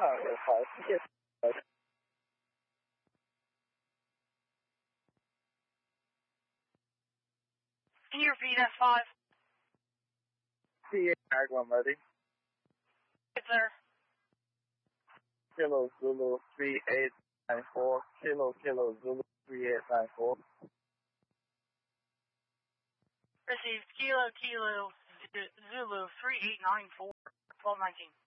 好，谢谢。 Can you repeat F5? CA tag 1 ready. Yes, sir. Kilo Zulu 3894. Kilo Zulu 3894. Received Kilo Zulu 3894, 1219.